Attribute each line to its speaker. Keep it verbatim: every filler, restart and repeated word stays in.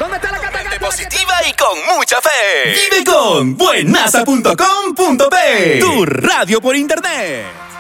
Speaker 1: ¿Dónde está la cata, cata?
Speaker 2: Positiva y con mucha fe.
Speaker 3: Vive con buenaza punto com punto pe, tu radio por internet.